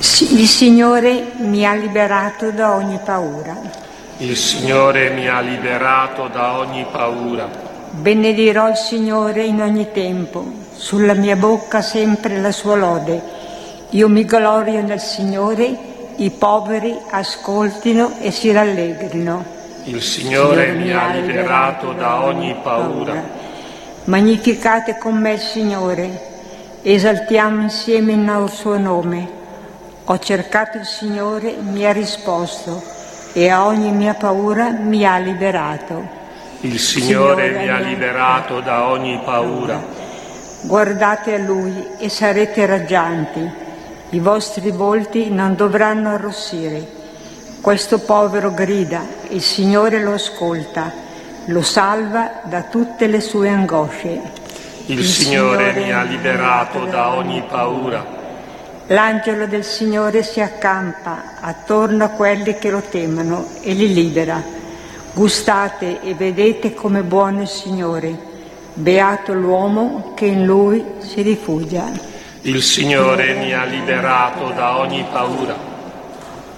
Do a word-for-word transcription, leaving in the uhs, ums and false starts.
Il Signore mi ha liberato da ogni paura. Il Signore mi ha liberato da ogni paura. Benedirò il Signore in ogni tempo, sulla mia bocca sempre la sua lode. Io mi glorio nel Signore, i poveri ascoltino e si rallegrino. Il Signore mi ha liberato da ogni paura. Magnificate con me il Signore, esaltiamo insieme il suo nome. Ho cercato il Signore, mi ha risposto e a ogni mia paura mi ha liberato. Il Signore mi ha liberato da ogni paura. Guardate a Lui e sarete raggianti. I vostri volti non dovranno arrossire. Questo povero grida, il Signore lo ascolta, lo salva da tutte le sue angosce. Il, il Signore, Signore mi ha liberato da ogni paura. L'angelo del Signore si accampa attorno a quelli che lo temono e li libera. Gustate e vedete come buono il Signore. Beato l'uomo che in Lui si rifugia. Il Signore mi ha liberato da ogni paura.